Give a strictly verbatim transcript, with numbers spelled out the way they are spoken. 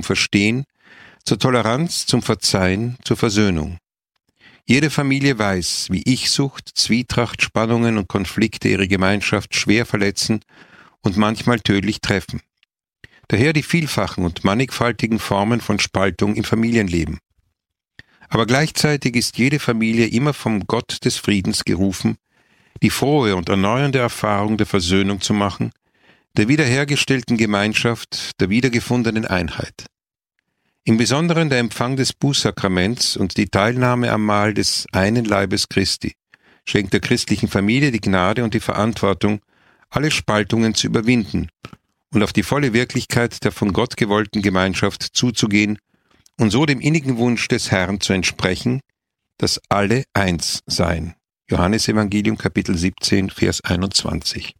Verstehen, zur Toleranz, zum Verzeihen, zur Versöhnung. Jede Familie weiß, wie Ich-Sucht, Zwietracht, Spannungen und Konflikte ihre Gemeinschaft schwer verletzen und manchmal tödlich treffen. Daher die vielfachen und mannigfaltigen Formen von Spaltung im Familienleben. Aber gleichzeitig ist jede Familie immer vom Gott des Friedens gerufen, die frohe und erneuernde Erfahrung der Versöhnung zu machen, der wiederhergestellten Gemeinschaft, der wiedergefundenen Einheit. Im Besonderen der Empfang des Bußsakraments und die Teilnahme am Mahl des einen Leibes Christi schenkt der christlichen Familie die Gnade und die Verantwortung, alle Spaltungen zu überwinden und auf die volle Wirklichkeit der von Gott gewollten Gemeinschaft zuzugehen und so dem innigen Wunsch des Herrn zu entsprechen, dass alle eins seien. Johannesevangelium Kapitel siebzehn, Vers einundzwanzig.